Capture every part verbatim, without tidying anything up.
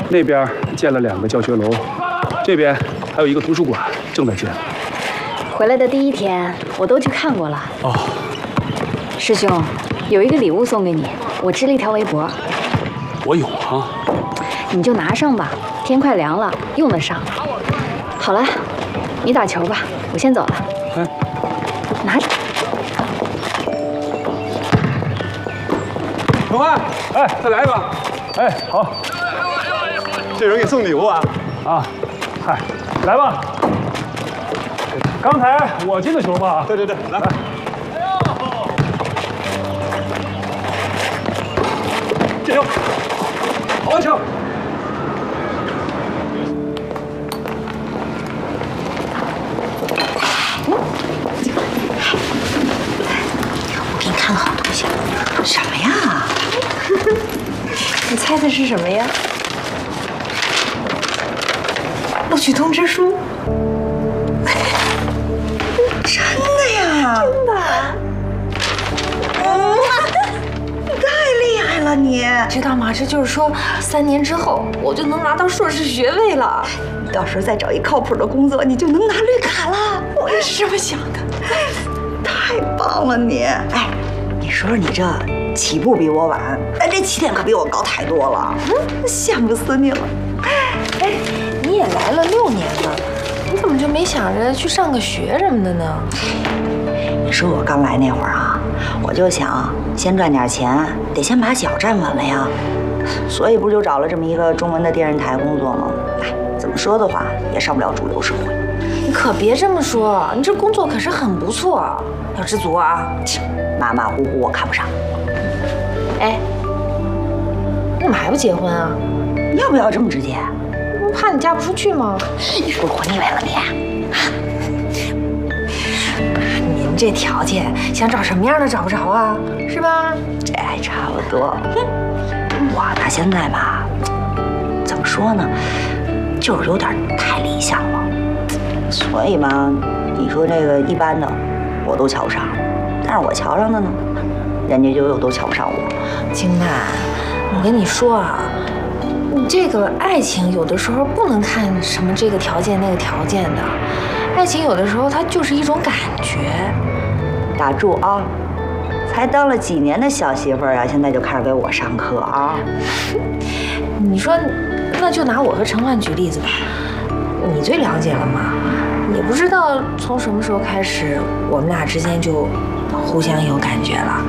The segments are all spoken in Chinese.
那边建了两个教学楼，这边还有一个图书馆正在建。 回来的第一天，我都去看过了。 哦， 师兄，有一个礼物送给你，我织了一条围脖。 我有啊， 你就拿上吧，天快凉了，用得上。好了，你打球吧，我先走了。 哎， 拿着。 同安，哎，再来一个。哎，好。 这人给送礼物啊？ 啊，嗨，来吧。刚才我进的球吧？ 对对对，来。进球，好球！ 我给你看个好东西。什么呀？你猜的是什么呀？录取通知书。真的呀？真的。嗯，你太厉害了，你知道吗？这就是说，三年之后我就能拿到硕士学位了。你到时候再找一靠谱的工作，你就能拿绿卡了。我也是这么想的。太棒了，你！哎，你说说你这起步比我晚，但这起点可比我高太多了。嗯，羡慕死你了。 哎，你也来了六年了，你怎么就没想着去上个学什么的呢？ 你说我刚来那会儿啊，我就想先赚点钱，得先把脚站稳了呀，所以不就找了这么一个中文的电视台工作吗？哎，怎么说的话也上不了主流社会。 你可别这么说，你这工作可是很不错，要知足啊。 马马虎虎我看不上。 哎，你怎么还不结婚啊？ 要不要这么直接？ 不怕你嫁不出去吗？ 你是不是混腻歪了你？ 您这条件，想找什么样的找不着啊？是吧？ 这还差不多。我呢现在吧，怎么说呢，就是有点太理想了。所以嘛，你说这个一般的，我都瞧不上；但是我瞧上的呢，人家就又都瞧不上我。 京曼，我跟你说啊，你这个爱情有的时候不能看什么这个条件那个条件的，爱情有的时候它就是一种感觉。 打住啊！才当了几年的小媳妇儿啊，现在就开始给我上课啊！ 你说，那就拿我和陈焕举例子吧，你最了解了嘛？你不知道从什么时候开始，我们俩之间就互相有感觉了。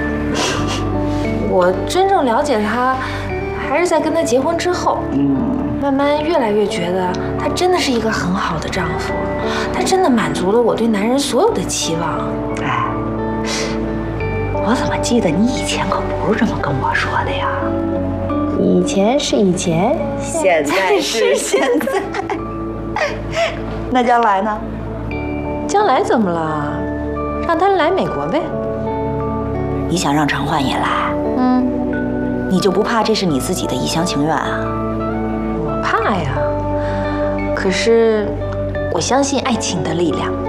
我真正了解他，还是在跟他结婚之后。嗯，慢慢越来越觉得他真的是一个很好的丈夫，他真的满足了我对男人所有的期望。 哎，我怎么记得你以前可不是这么跟我说的呀？ 以前是以前， 现在是现在。那将来呢？ 将来怎么了？让他来美国呗。 你想让陈焕也来？ 嗯， 你就不怕这是你自己的一厢情愿啊？ 我怕呀，可是我相信爱情的力量。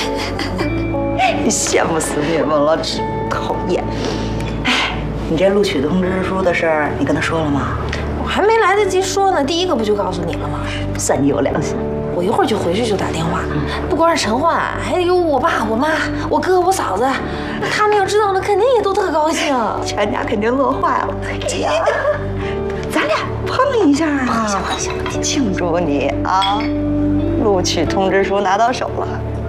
羡慕死你们了，真讨厌！哎，你这录取通知书的事儿，你跟他说了吗？ 我还没来得及说呢，第一个不就告诉你了吗？ 算你有良心。 我一会儿就回去就打电话，不光是陈焕，还有我爸、我妈、我哥、我嫂子，他们要知道了，肯定也都特高兴， 全家肯定乐坏了。哎呀，咱俩碰一下啊！ 碰一下，碰一下， 庆祝你啊！录取通知书拿到手了。